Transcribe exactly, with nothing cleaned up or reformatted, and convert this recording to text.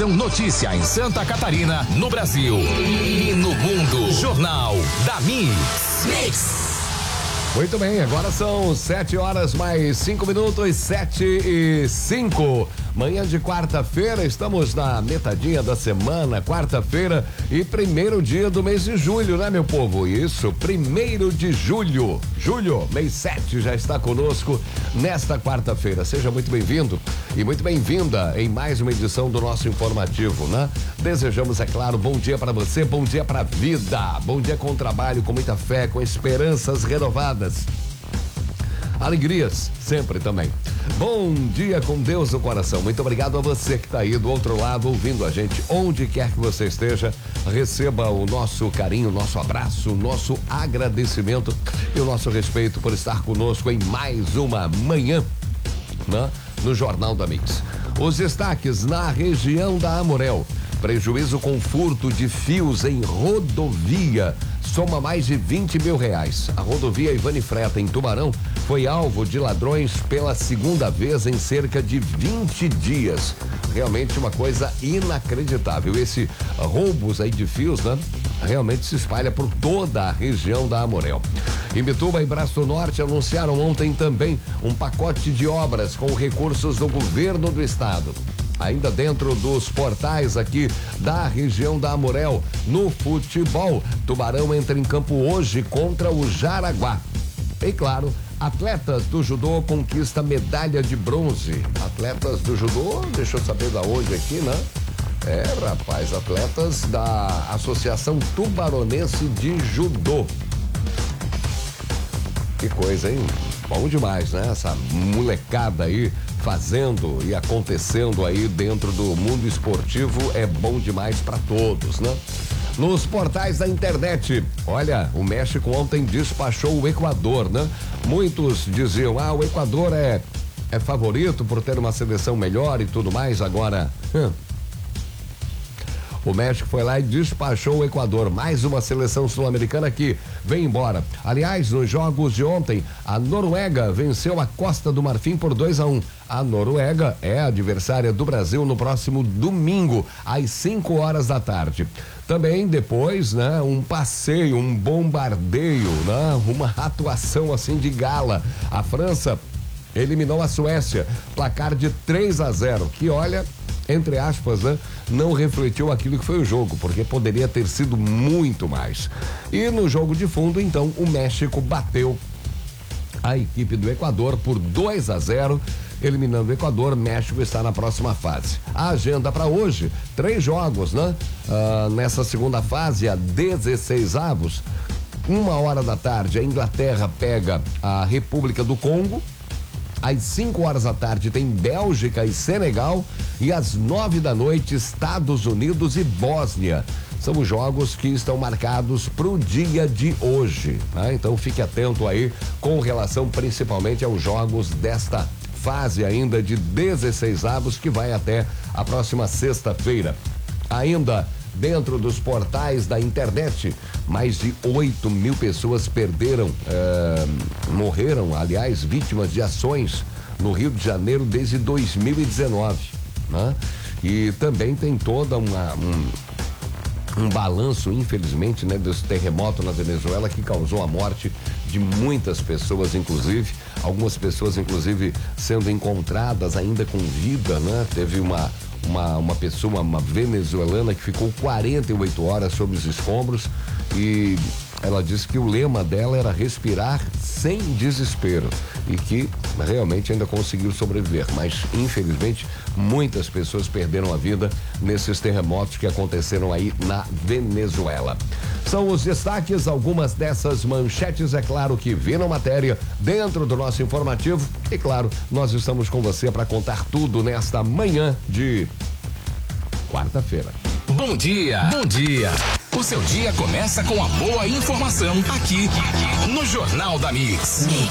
Informação, notícia em Santa Catarina, no Brasil e no mundo. Jornal da Mix. Mix. Muito bem, agora são sete horas mais cinco minutos, sete e cinco. Manhã de quarta-feira, estamos na metadinha da semana, quarta-feira e primeiro dia do mês de julho, né, meu povo? Isso, primeiro de julho. Julho, mês sete, já está conosco nesta quarta-feira. Seja muito bem-vindo e muito bem-vinda em mais uma edição do nosso informativo, né? Desejamos, é claro, bom dia para você, bom dia para a vida, bom dia com trabalho, com muita fé, com esperanças renovadas. Alegrias, sempre também. Bom dia com Deus no coração. Muito obrigado a você que está aí do outro lado ouvindo a gente, onde quer que você esteja. Receba o nosso carinho, o nosso abraço, o nosso agradecimento e o nosso respeito por estar conosco em mais uma manhã, né, no Jornal da Mix. Os destaques na região da Amurel. Prejuízo com furto de fios em rodovia soma mais de vinte mil reais. A rodovia Ivani Freta, em Tubarão, foi alvo de ladrões pela segunda vez em cerca de vinte dias. Realmente uma coisa inacreditável. Esse roubos aí de fios, né? Realmente se espalha por toda a região da Amurel. Imbituba e Braço Norte anunciaram ontem também um pacote de obras com recursos do governo do estado. Ainda dentro dos portais aqui da região da Amurel, no futebol, Tubarão entra em campo hoje contra o Jaraguá. E claro, atletas do judô conquista medalha de bronze. Atletas do judô, deixa eu saber da onde aqui, né? É, rapaz, atletas da Associação Tubaronense de Judô. Que coisa, hein? Bom demais, né? Essa molecada aí fazendo e acontecendo aí dentro do mundo esportivo é bom demais para todos, né? Nos portais da internet, olha, o México ontem despachou o Equador, né? Muitos diziam, ah, o Equador é, é favorito por ter uma seleção melhor e tudo mais, agora... Hum, o México foi lá e despachou o Equador. Mais uma seleção sul-americana que vem embora. Aliás, nos jogos de ontem, a Noruega venceu a Costa do Marfim por dois a um. A Noruega é a adversária do Brasil no próximo domingo, às cinco horas da tarde. Também depois, né, um passeio, um bombardeio, né, uma atuação assim de gala. A França eliminou a Suécia, placar de três a zero, que olha, entre aspas, né, não refletiu aquilo que foi o jogo, porque poderia ter sido muito mais. E no jogo de fundo, então, o México bateu a equipe do Equador por dois a zero, eliminando o Equador. México está na próxima fase. A agenda para hoje, três jogos, né? Ah, nessa segunda fase, a dezesseis avos, uma hora da tarde, a Inglaterra pega a República do Congo. Às cinco horas da tarde tem Bélgica e Senegal e às nove da noite Estados Unidos e Bósnia. São os jogos que estão marcados para o dia de hoje, né? Então fique atento aí com relação principalmente aos jogos desta fase ainda de dezesseis avos que vai até a próxima sexta-feira. Ainda dentro dos portais da internet, mais de oito mil pessoas perderam, eh, morreram, aliás, vítimas de ações no Rio de Janeiro desde dois mil e dezenove, né? E também tem toda uma um, um balanço, infelizmente, né, desse terremoto na Venezuela que causou a morte de muitas pessoas, inclusive algumas pessoas, inclusive, sendo encontradas ainda com vida, né? Teve uma Uma, uma pessoa, uma venezuelana que ficou quarenta e oito horas sob os escombros e ela disse que o lema dela era respirar sem desespero e que realmente ainda conseguiu sobreviver, mas infelizmente muitas pessoas perderam a vida nesses terremotos que aconteceram aí na Venezuela. São os destaques, algumas dessas manchetes, é claro, que viram matéria dentro do nosso informativo e claro, nós estamos com você para contar tudo nesta manhã de quarta-feira. Bom dia, bom dia. O seu dia começa com a boa informação aqui no Jornal da Mix. Mix.